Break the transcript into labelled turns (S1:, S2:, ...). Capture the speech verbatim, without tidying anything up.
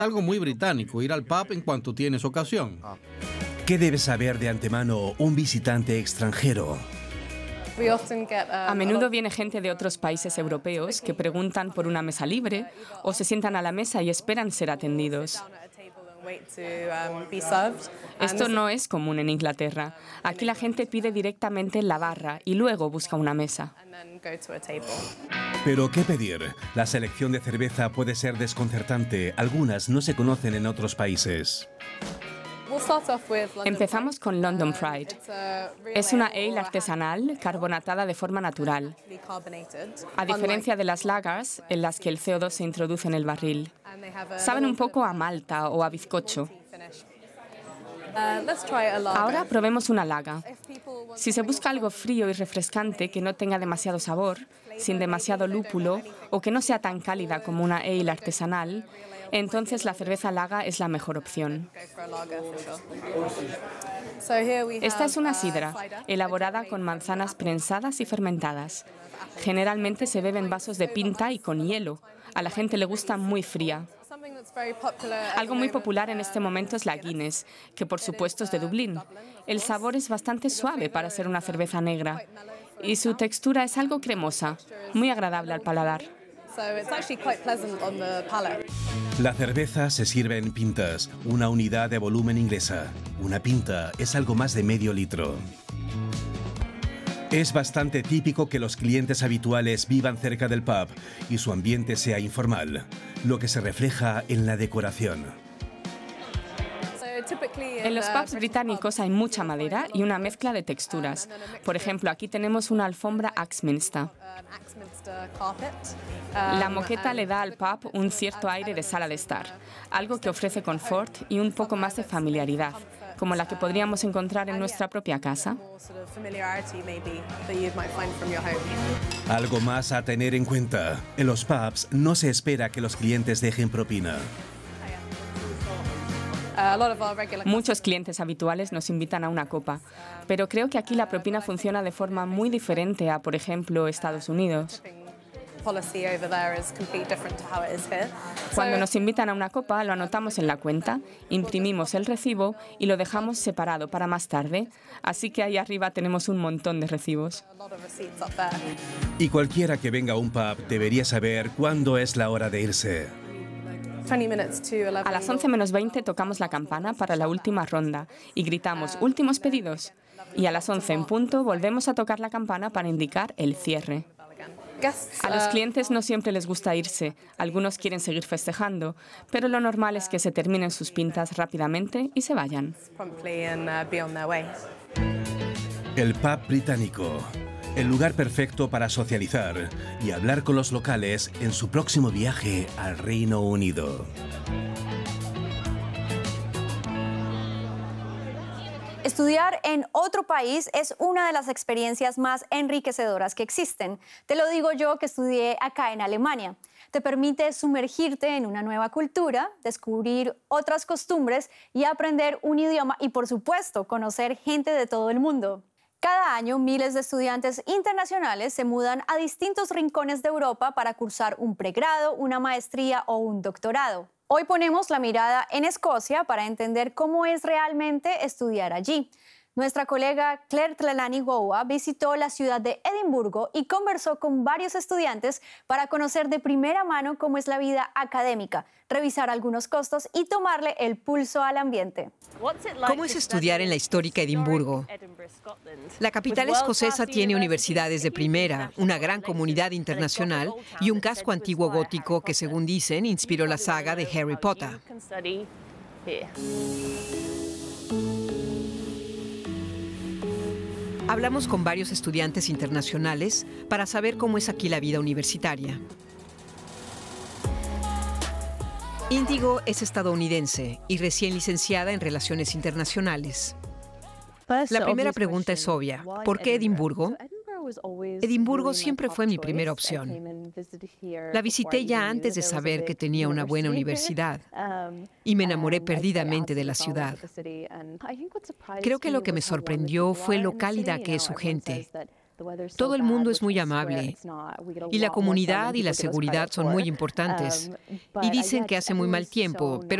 S1: Algo muy británico, ir al pub en cuanto tienes ocasión.
S2: ¿Qué debe saber de antemano un visitante extranjero?
S3: A menudo viene gente de otros países europeos que preguntan por una mesa libre o se sientan a la mesa y esperan ser atendidos. Esto no es común en Inglaterra. Aquí la gente pide directamente en la barra y luego busca una mesa.
S2: ¿Pero qué pedir? La selección de cerveza puede ser desconcertante. Algunas no se conocen en otros países.
S3: Empezamos con London Pride. Es una ale artesanal carbonatada de forma natural, a diferencia de las lagers en las que el C O dos se introduce en el barril. Saben un poco a malta o a bizcocho. Ahora probemos una lager. Si se busca algo frío y refrescante que no tenga demasiado sabor, sin demasiado lúpulo o que no sea tan cálida como una ale artesanal, entonces la cerveza lager es la mejor opción. Esta es una sidra, elaborada con manzanas prensadas y fermentadas. Generalmente se bebe en vasos de pinta y con hielo. A la gente le gusta muy fría. Algo muy popular en este momento es la Guinness, que por supuesto es de Dublín. El sabor es bastante suave para ser una cerveza negra y su textura es algo cremosa, muy agradable al paladar.
S2: La cerveza se sirve en pintas, una unidad de volumen inglesa. Una pinta es algo más de medio litro. Es bastante típico que los clientes habituales vivan cerca del pub y su ambiente sea informal, lo que se refleja en la decoración.
S3: En los pubs británicos hay mucha madera y una mezcla de texturas. Por ejemplo, aquí tenemos una alfombra Axminster. La moqueta le da al pub un cierto aire de sala de estar, algo que ofrece confort y un poco más de familiaridad, como la que podríamos encontrar en nuestra propia casa.
S2: Algo más a tener en cuenta. En los pubs no se espera que los clientes dejen propina.
S3: Muchos clientes habituales nos invitan a una copa, pero creo que aquí la propina funciona de forma muy diferente a, por ejemplo, Estados Unidos. Cuando nos invitan a una copa, lo anotamos en la cuenta, imprimimos el recibo y lo dejamos separado para más tarde. Así que ahí arriba tenemos un montón de recibos.
S2: Y cualquiera que venga a un pub debería saber cuándo es la hora de irse.
S3: A las once menos veinte tocamos la campana para la última ronda y gritamos «últimos pedidos». Y a las once en punto volvemos a tocar la campana para indicar el cierre. A los clientes no siempre les gusta irse, algunos quieren seguir festejando, pero lo normal es que se terminen sus pintas rápidamente y se vayan.
S2: El pub británico, el lugar perfecto para socializar y hablar con los locales en su próximo viaje al Reino Unido.
S4: Estudiar en otro país es una de las experiencias más enriquecedoras que existen. Te lo digo yo que estudié acá en Alemania. Te permite sumergirte en una nueva cultura, descubrir otras costumbres y aprender un idioma y, por supuesto, conocer gente de todo el mundo. Cada año, miles de estudiantes internacionales se mudan a distintos rincones de Europa para cursar un pregrado, una maestría o un doctorado. Hoy ponemos la mirada en Escocia para entender cómo es realmente estudiar allí. Nuestra colega Claire Trelawney-Gowa visitó la ciudad de Edimburgo y conversó con varios estudiantes para conocer de primera mano cómo es la vida académica, revisar algunos costos y tomarle el pulso al ambiente.
S5: ¿Cómo es estudiar en la histórica Edimburgo? La capital escocesa tiene universidades de primera, una gran comunidad internacional y un casco antiguo gótico que, según dicen, inspiró la saga de Harry Potter. Hablamos con varios estudiantes internacionales para saber cómo es aquí la vida universitaria. Índigo es estadounidense y recién licenciada en Relaciones Internacionales. La primera pregunta es obvia. ¿Por qué Edimburgo? Edimburgo siempre fue mi primera opción. La visité ya antes de saber que tenía una buena universidad y me enamoré perdidamente de la ciudad. Creo que lo que me sorprendió fue lo cálida que es su gente. Todo el mundo es muy amable y la comunidad y la seguridad son muy importantes. Y dicen que hace muy mal tiempo, pero